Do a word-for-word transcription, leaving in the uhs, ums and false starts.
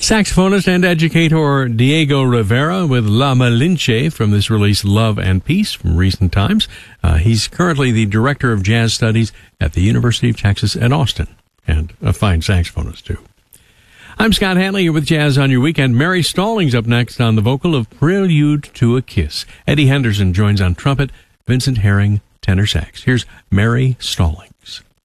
Saxophonist and educator Diego Rivera with La Malinche from this release, Love and Peace, from recent times. Uh, he's currently the Director of Jazz Studies at the University of Texas at Austin, and a fine saxophonist, too. I'm Scott Hanley here with Jazz on Your Weekend. Mary Stallings up next on the vocal of Prelude to a Kiss. Eddie Henderson joins on trumpet, Vincent Herring, tenor sax. Here's Mary Stallings.